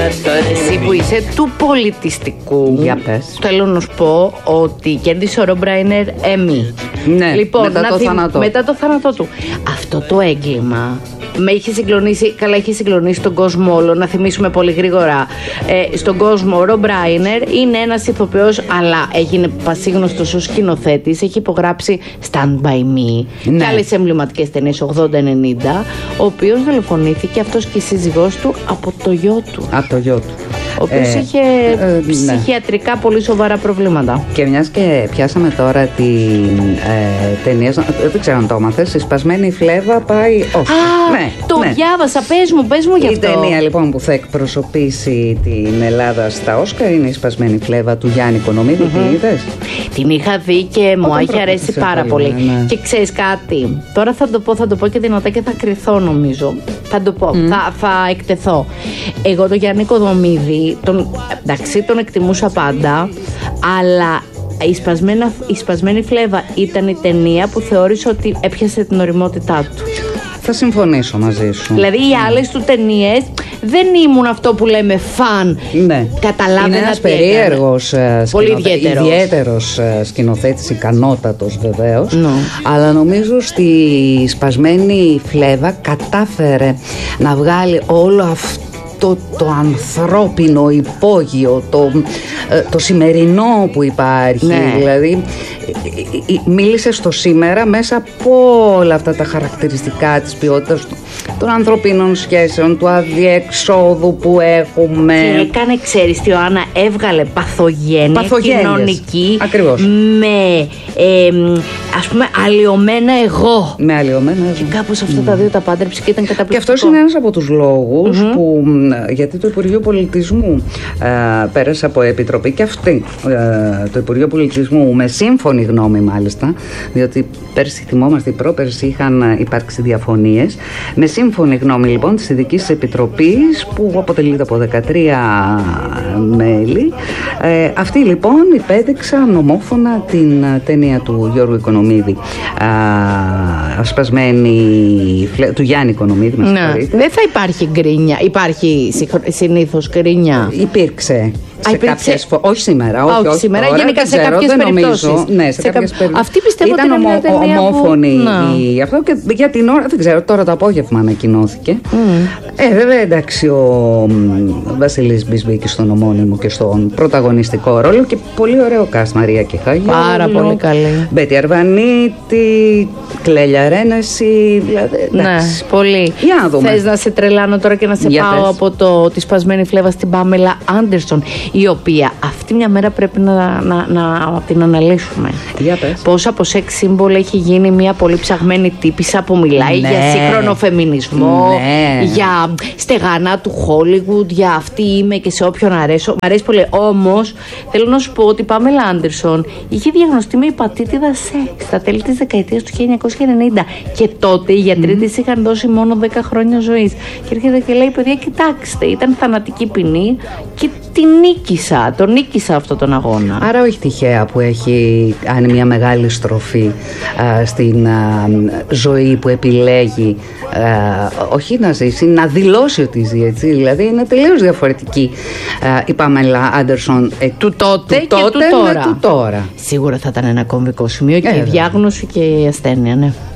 Εσύ που είσαι του πολιτιστικού, για πες. θέλω να σου πω ότι κέρδισε ο Ρομπ Ράινερ Emmy. Ναι, λοιπόν, μετά το θάνατό του. Αυτό το έγκλημα με είχε συγκλονίσει, καλά είχε συγκλονίσει τον κόσμο όλο. Να θυμίσουμε πολύ γρήγορα, στον κόσμο ο Ρομπ Ράινερ είναι ένας ηθοποιός, αλλά έγινε πασίγνωστος ως σκηνοθέτης. Έχει υπογράψει Stand By Me και άλλες εμβληματικές ταινίες 80-90, ο οποίος δολοφονήθηκε αυτός και η σύζυγός του από το γιο του. Ο οποίος είχε ψυχιατρικά πολύ σοβαρά προβλήματα. Και μιας και πιάσαμε τώρα την ταινία, δεν ξέρω αν το έμαθες, η σπασμένη φλέβα πάει διάβασα, πες μου γι' αυτό. Η ταινία λοιπόν που θα εκπροσωπήσει την Ελλάδα στα Όσκαρ είναι η σπασμένη φλέβα του Γιάννη Οικονομίδη. Την είδες? Την είχα δει και μου έχει αρέσει πάρα πολύ. Ναι. Και ξέρεις κάτι, τώρα θα το πω και δυνατά και θα κρυθώ νομίζω. Θα το πω, θα εκτεθώ. Εγώ το Γιάννη Οικονομίδη, τον εκτιμούσα πάντα, αλλά η σπασμένη φλέβα ήταν η ταινία που θεώρησε ότι έπιασε την οριμότητά του. Θα συμφωνήσω μαζί σου. Δηλαδή οι άλλες του ταινίες δεν ήμουν αυτό που λέμε φαν. Ναι. Καταλάβαινα. Είναι ένας περίεργος, ιδιαίτερος σκηνοθέτης, ικανότατος βεβαίως. Αλλά νομίζω στη σπασμένη φλέβα κατάφερε να βγάλει όλο αυτό το ανθρώπινο υπόγειο, το σημερινό που υπάρχει. Δηλαδή μίλησε στο σήμερα μέσα από όλα αυτά τα χαρακτηριστικά της ποιότητας των ανθρωπίνων σχέσεων, του αδιεξόδου που έχουμε. Και έκανε, ξέρεις τι, Ιωάννα, έβγαλε παθογένεια κοινωνική. Ακριβώς. Με ας πούμε αλλοιωμένα εγώ. Με αλλοιωμένα εγώ. Και κάπως αυτά τα δύο τα πάντρεψε και ήταν καταπληκτικό. Και αυτός είναι ένας από τους λόγους που, γιατί το Υπουργείο Πολιτισμού πέρασε από επιτροπή και αυτή, το Υπουργείο Πολιτισμού, με σύμφωνη γνώμη μάλιστα, διότι πέρσι, θυμόμαστε, πρόπερσι είχαν υπάρξει διαφωνίες. Με σύμφωνη γνώμη λοιπόν της Ειδικής Επιτροπής, που αποτελείται από 13 μέλη, αυτοί λοιπόν υπέδειξαν ομόφωνα την ταινία του Γιώργου Οικονομίδη, του Γιάννη Οικονομίδη, με συγχωρείτε. Δεν θα υπάρχει γκρίνια, υπάρχει συνήθως γκρίνια. Υπήρξε. Όχι σήμερα, όχι σήμερα, τώρα, γενικά σε κάποιες περιπτώσεις. Ναι, σε κάποιες περιπτώσεις. Αυτή πιστεύω ότι είναι μια ταινία ομόφωνη αυτό, και για την ώρα, δεν ξέρω, τώρα το απόγευμα ανακοινώθηκε. Βέβαια, εντάξει, ο Βασίλης Μπισμπίκης στον ομώνυμο και στον πρωταγωνιστικό ρόλο, και πολύ ωραίο cast, Μαρία Κιχάγιου. Πάρα πολύ καλή. Μπέτη Αρβανίτη, Κλέλια Ρένεση, δηλαδή, εντάξει. Ναι, πολύ. Για να δούμε. Θες να σε τρελάνω τώρα και να σε πάω από τη σπασμένη φλέβα στην Πάμελα Άντερσον, η οποία αυτή μια μέρα πρέπει να την αναλύσουμε. Για πες. Πώς από σεξ σύμβολο έχει γίνει μια πολύ ψαγμένη τύπισσα που μιλάει για σύγχρονο φεμινισμό, για στεγανά του Hollywood, για αυτή είμαι και σε όποιον αρέσω. Μ' αρέσει πολύ. Όμως θέλω να σου πω ότι η Πάμελα Άντερσον είχε διαγνωστεί με υπατήτηδα C στα τέλη της δεκαετίας του 1990, και τότε οι γιατροί της είχαν δώσει μόνο 10 χρόνια ζωής. Και έρχεται και λέει, παιδιά, κοιτάξτε, ήταν θανατική ποινή και τον νίκησα αυτόν τον αγώνα. Άρα όχι τυχαία που έχει κάνει μια μεγάλη στροφή στην ζωή που επιλέγει, όχι να ζήσει, να δηλώσει ότι ζει, έτσι. Δηλαδή είναι τελείως διαφορετική η Πάμελα Άντερσον του τότε και του τώρα. Σίγουρα θα ήταν ένα κομβικό σημείο και η διάγνωση και η ασθένεια, ναι.